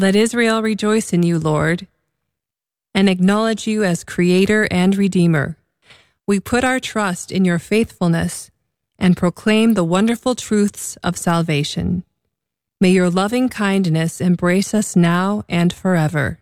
Let Israel rejoice in you, Lord, and acknowledge you as Creator and Redeemer. We put our trust in your faithfulness and proclaim the wonderful truths of salvation. May your loving kindness embrace us now and forever.